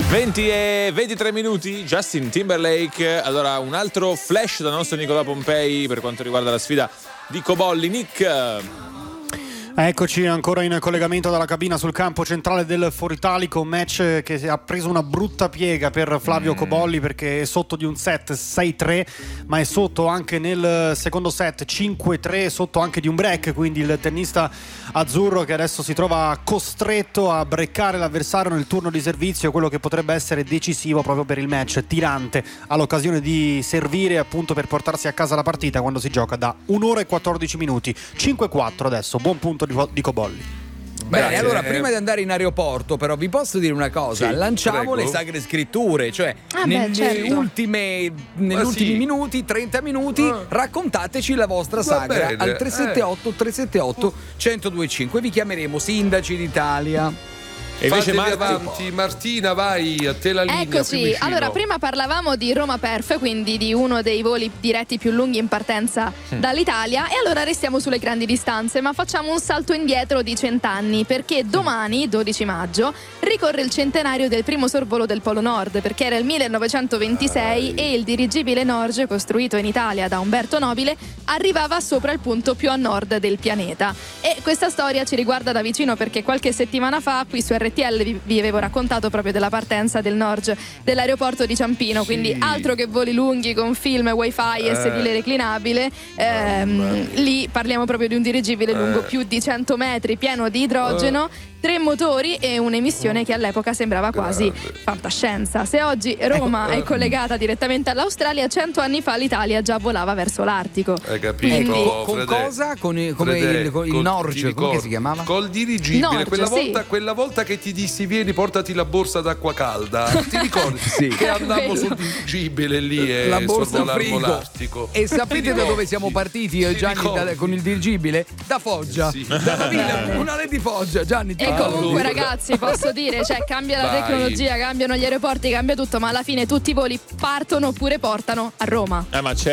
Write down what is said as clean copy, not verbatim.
20 e 23 minuti, Justin Timberlake. Allora, un altro flash dal nostro Nicola Pompei per quanto riguarda la sfida di Cobolli. Nick. Eccoci ancora in collegamento dalla cabina sul campo centrale del Foritalico, un match che ha preso una brutta piega per Flavio Cobolli perché è sotto di un set 6-3, ma è sotto anche nel secondo set 5-3, sotto anche di un break, quindi il tennista azzurro che adesso si trova costretto a breccare l'avversario nel turno di servizio, quello che potrebbe essere decisivo proprio per il match. Tirante ha l'occasione di servire appunto per portarsi a casa la partita quando si gioca da 1 ora e 14 minuti, 5-4 adesso, buon punto di Cobolli. Bene, allora prima di andare in aeroporto però vi posso dire una cosa, lanciamo le Sacre Scritture, cioè negli ultimi minuti, 30 minuti, raccontateci la vostra sagra al 378 378 1025, vi chiameremo sindaci d'Italia. E invece avanti, Martina, vai, a te la linea. Eccoci, allora prima parlavamo di Roma Perf, quindi di uno dei voli diretti più lunghi in partenza dall'Italia, e allora restiamo sulle grandi distanze, ma facciamo un salto indietro di 100 anni, perché domani, 12 maggio, ricorre il centenario del primo sorvolo del Polo Nord, perché era il 1926 e il dirigibile Norge, costruito in Italia da Umberto Nobile, arrivava sopra il punto più a nord del pianeta. E questa storia ci riguarda da vicino perché qualche settimana fa qui su RTL vi avevo raccontato proprio della partenza del Norge dell'aeroporto di Ciampino, quindi altro che voli lunghi con film, wifi e sedile reclinabile, lì parliamo proprio di un dirigibile lungo più di 100 metri, pieno di idrogeno, 3 motori e un'emissione che all'epoca sembrava quasi fantascienza. Se oggi Roma è collegata direttamente all'Australia, 100 anni fa l'Italia già volava verso l'Artico. Hai capito? Quindi, con cosa? Con il Norge, come si chiamava? Col dirigibile, Norge, quella volta che ti dissi vieni portati la borsa d'acqua calda, ti ricordi? Che andammo sul dirigibile lì e la borsa sorvolammo l'Artico. E sapete da dove siamo partiti io e Gianni con il dirigibile? Da Foggia, dalla villa comunale di Foggia. Gianni, e comunque ragazzi, posso dire, cioè cambia la tecnologia, cambiano gli aeroporti, cambia tutto, ma alla fine tutti i voli partono oppure portano a Roma. Ma